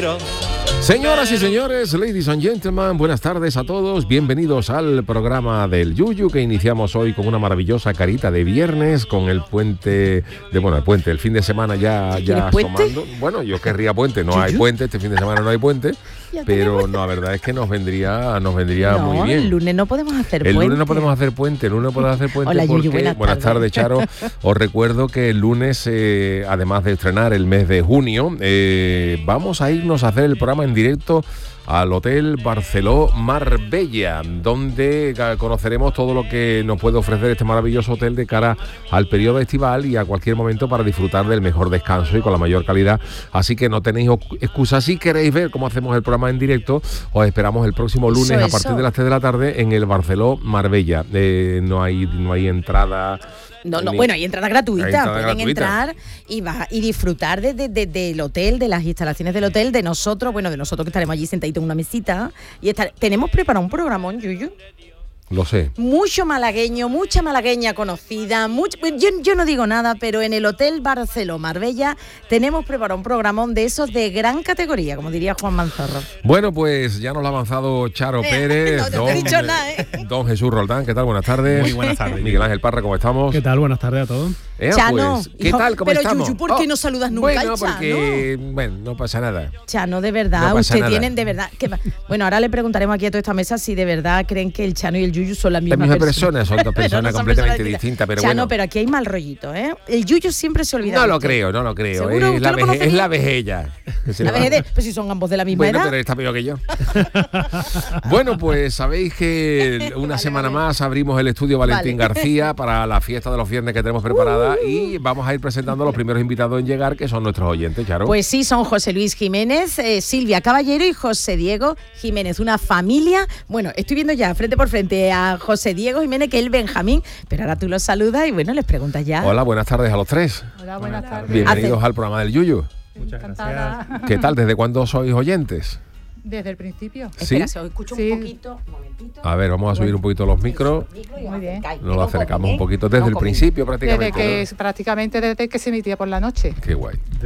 quiero. Señoras y señores, ladies and gentlemen, buenas tardes a todos. Bienvenidos al programa del Yuyu, que iniciamos hoy con una maravillosa carita de viernes, con el puente, el fin de semana ya asomando. Bueno, yo querría puente, no hay puente, este fin de semana no hay puente, pero no, la verdad es que nos vendría muy bien. El lunes no podemos hacer puente. El lunes no podemos hacer puente Hola, porque, Yuyu, buenas tardes, Charo. Os recuerdo que el lunes, además de estrenar el mes de junio, vamos a irnos a hacer el programa en directo al Hotel Barceló Marbella, donde conoceremos todo lo que nos puede ofrecer este maravilloso hotel de cara al periodo estival y a cualquier momento para disfrutar del mejor descanso y con la mayor calidad. Así que no tenéis excusa. Si queréis ver cómo hacemos el programa en directo, os esperamos el próximo lunes a partir de las 3 de la tarde en el Barceló Marbella. No hay entrada. Bueno, hay entrada gratuita. Pueden entrar y disfrutar del hotel, de las instalaciones del hotel, de nosotros que estaremos allí sentaditos en una mesita. Tenemos preparado un programón, Yuyu. Lo sé. Mucho malagueño, mucha malagueña conocida. Yo no digo nada, pero en el Hotel Barceló Marbella tenemos preparado un programón de esos de gran categoría, como diría Juan Manzorro. Bueno, pues ya nos lo ha avanzado Charo Pérez. No te he dicho nada, Don Jesús Roldán, ¿qué tal? Buenas tardes. Muy buenas tardes. Miguel Ángel Parra, ¿cómo estamos? ¿Qué tal? Buenas tardes a todos. Chano, pues, ¿qué tal? ¿Cómo estamos? Yuyu, ¿por qué no saludas nunca al Chano? Porque, no pasa nada. Chano, de verdad, no ustedes nada. tienen de verdad... Bueno, ahora le preguntaremos aquí a toda esta mesa si de verdad creen que el Chano y el Yuyu son la misma persona. Son dos personas completamente distintas, pero Chano, bueno. pero aquí hay mal rollito, ¿eh? El Yuyu siempre se olvida. No lo creo. Es la vejella. La vejez, pues si son ambos de la misma edad. Pero está peor que yo. Bueno, pues sabéis que una semana más abrimos el estudio Valentín García para la fiesta de los viernes que tenemos preparada y vamos a ir presentando a los primeros invitados en llegar, que son nuestros oyentes, Charo. Pues sí, son José Luis Jiménez, Silvia Caballero y José Diego Jiménez, una familia. Bueno, estoy viendo ya frente por frente a José Diego Jiménez, que es el Benjamín, pero ahora tú los saludas y bueno, les preguntas ya. Hola, buenas tardes a los tres. Hola, buenas tardes. Bienvenidos al programa del Yuyu. Muchas Encantada. gracias. ¿Qué tal? ¿Desde cuándo sois oyentes? Desde el principio. ¿Sí? Espera, se os escucha un poquito. Un momentito. A ver, vamos a subir un poquito los micros. Muy bien. Nos lo acercamos un poquito desde el principio prácticamente. Prácticamente desde que se emitía por la noche. Qué guay.